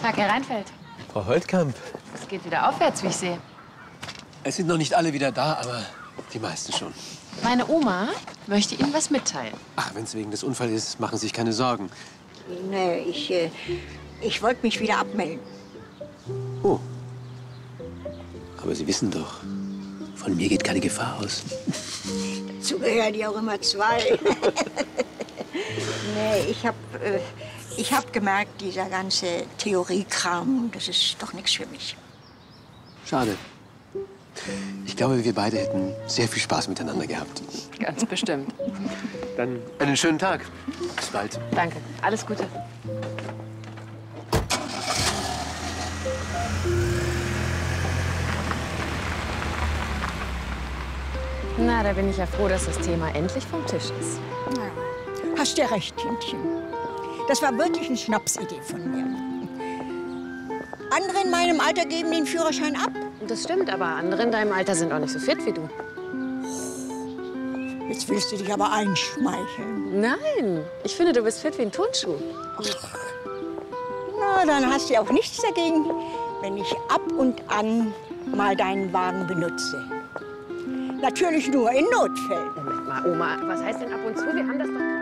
Tag, Herr Reinfeldt. Frau Holtkamp. Es geht wieder aufwärts, wie ich sehe. Es sind noch nicht alle wieder da, aber die meisten schon. Meine Oma möchte Ihnen was mitteilen. Ach, wenn es wegen des Unfalls ist, machen Sie sich keine Sorgen. Nee, ich wollte mich wieder abmelden. Oh. Aber Sie wissen doch, von mir geht keine Gefahr aus. Dazu gehören ja auch immer zwei. Nee, ich hab gemerkt, dieser ganze Theoriekram, das ist doch nichts für mich. Schade. Ich glaube, wir beide hätten sehr viel Spaß miteinander gehabt. Ganz bestimmt. Dann einen schönen Tag. Bis bald. Danke. Alles Gute. Na, da bin ich ja froh, dass das Thema endlich vom Tisch ist. Ja, hast ja recht, Kindchen. Das war wirklich eine Schnapsidee von mir. Andere in meinem Alter geben den Führerschein ab. Das stimmt, aber andere in deinem Alter sind auch nicht so fit wie du. Jetzt willst du dich aber einschmeicheln. Nein, ich finde, du bist fit wie ein Turnschuh. Na, dann hast du ja auch nichts dagegen, wenn ich ab und an mal deinen Wagen benutze. Natürlich nur in Notfällen. Moment mal, Oma, was heißt denn ab und zu? Wir haben das doch